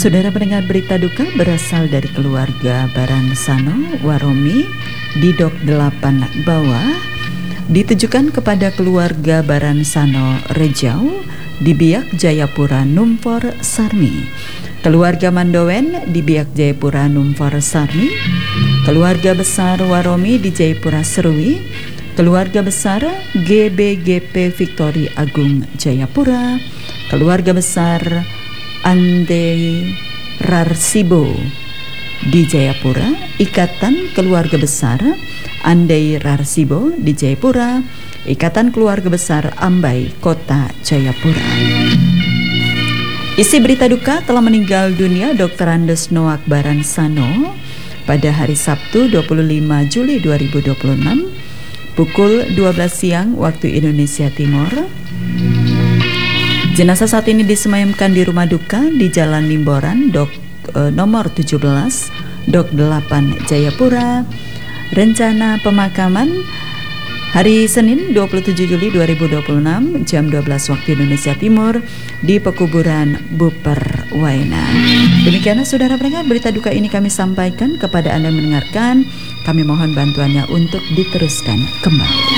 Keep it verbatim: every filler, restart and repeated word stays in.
Saudara pendengar, berita duka berasal dari keluarga Baransano Waromi di Dok delapan bawah, ditujukan kepada keluarga Baransano Rejau di Biak Jayapura Numpor Sarmi, keluarga Mandowen di Biak Jayapura Numpor Sarmi, keluarga besar Waromi di Jayapura Serui, keluarga besar G B G P Victory Agung Jayapura, keluarga besar Ande Rarsibo di Jayapura, Ikatan Keluarga Besar Andai Rarsibo di Jayapura, Ikatan Keluarga Besar Ambai Kota Jayapura. Isi berita duka: telah meninggal dunia Dokter Andes Noak Baransano pada hari Sabtu dua puluh lima Juli dua ribu dua puluh enam pukul dua belas siang waktu Indonesia Timur. Jenazah saat ini disemayamkan di rumah duka di Jalan Limboran, Dok e, nomor tujuh belas, Dok delapan Jayapura. Rencana pemakaman hari Senin dua puluh tujuh Juli dua ribu dua puluh enam jam dua belas waktu Indonesia Timur di Pekuburan Buper Waena. Demikianlah saudara pendengar, berita duka ini kami sampaikan kepada Anda mendengarkan. Kami mohon bantuannya untuk diteruskan kembali.